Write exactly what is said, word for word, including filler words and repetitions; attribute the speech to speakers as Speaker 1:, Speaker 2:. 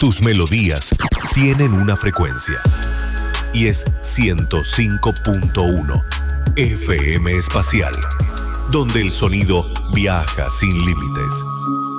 Speaker 1: Tus melodías tienen una frecuencia y es ciento cinco punto uno F M Espacial, donde el sonido viaja sin límites.